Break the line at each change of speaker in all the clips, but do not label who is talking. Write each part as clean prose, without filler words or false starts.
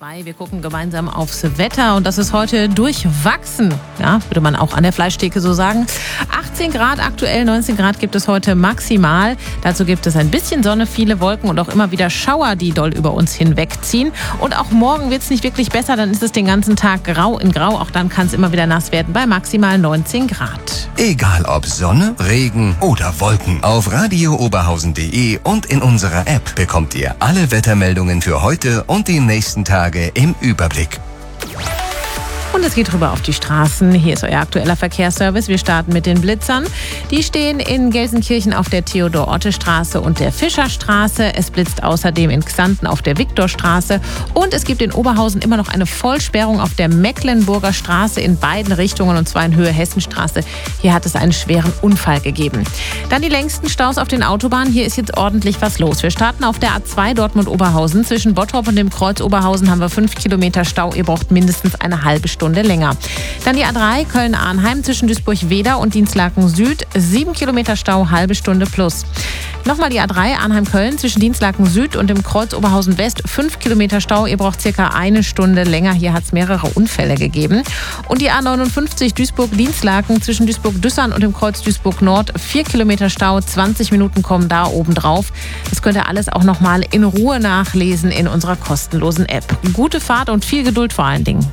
2. Wir gucken gemeinsam aufs Wetter und das ist heute durchwachsen. Ja, würde man auch an der Fleischtheke so sagen. 18 Grad aktuell, 19 Grad gibt es heute maximal. Dazu gibt es ein bisschen Sonne, viele Wolken und auch immer wieder Schauer, die doll über uns hinwegziehen. Und auch morgen wird es nicht wirklich besser, dann ist es den ganzen Tag grau in grau. Auch dann kann es immer wieder nass werden bei maximal 19 Grad.
Egal ob Sonne, Regen oder Wolken. Auf radiooberhausen.de und in unserer App bekommt ihr alle Wettermeldungen für heute und die nächsten Tage im Überblick.
Und es geht rüber auf die Straßen. Hier ist euer aktueller Verkehrsservice. Wir starten mit den Blitzern. Die stehen in Gelsenkirchen auf der Theodor-Otte-Straße und der Fischerstraße. Es blitzt außerdem in Xanten auf der Viktorstraße. Und es gibt in Oberhausen immer noch eine Vollsperrung auf der Mecklenburger Straße in beiden Richtungen, und zwar in Höhe Hessenstraße. Hier hat es einen schweren Unfall gegeben. Dann die längsten Staus auf den Autobahnen. Hier ist jetzt ordentlich was los. Wir starten auf der A2 Dortmund-Oberhausen. Zwischen Bottrop und dem Kreuz Oberhausen haben wir 5 Kilometer Stau. Ihr braucht mindestens eine halbe Stunde länger. Dann die A3 Köln-Arnheim zwischen Duisburg-Weder und Dinslaken Süd. 7 Kilometer Stau, halbe Stunde plus. Nochmal die A3 Arnheim-Köln zwischen Dinslaken Süd und dem Kreuz Oberhausen West. 5 Kilometer Stau, ihr braucht circa eine Stunde länger. Hier hat es mehrere Unfälle gegeben. Und die A59 Duisburg-Dinslaken zwischen Duisburg-Düssern und dem Kreuz Duisburg Nord. 4 Kilometer Stau, 20 Minuten kommen da oben drauf. Das könnt ihr alles auch nochmal in Ruhe nachlesen in unserer kostenlosen App. Gute Fahrt und viel Geduld vor allen Dingen.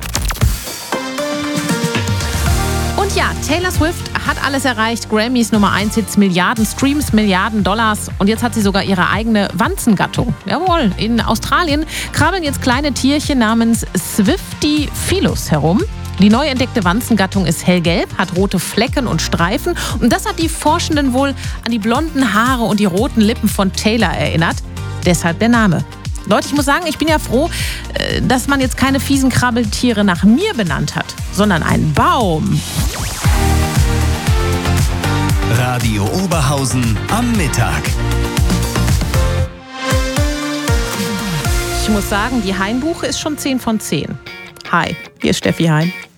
Und ja, Taylor Swift hat alles erreicht. Grammys Nummer 1 Hits, Milliarden Streams, Milliarden Dollars. Und jetzt hat sie sogar ihre eigene Wanzengattung. Jawohl, in Australien krabbeln jetzt kleine Tierchen namens Swiftie-Philus herum. Die neu entdeckte Wanzengattung ist hellgelb, hat rote Flecken und Streifen. Und das hat die Forschenden wohl an die blonden Haare und die roten Lippen von Taylor erinnert. Deshalb der Name. Leute, ich muss sagen, ich bin ja froh, dass man jetzt keine fiesen Krabbeltiere nach mir benannt hat, sondern einen Baum.
Radio Oberhausen am Mittag.
Ich muss sagen, die Hainbuche ist schon 10 von 10. Hi, hier ist Steffi Hein.